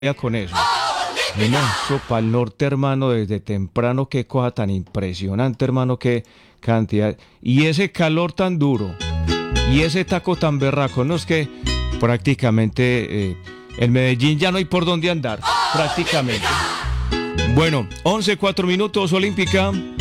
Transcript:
Ya con eso. Bueno, eso para el norte, hermano, desde temprano, qué cosa tan impresionante, hermano, qué cantidad. Y ese calor tan duro, y ese taco tan berraco, no es que prácticamente en Medellín ya no hay por dónde andar, prácticamente. Bueno, 11:04 Olímpica.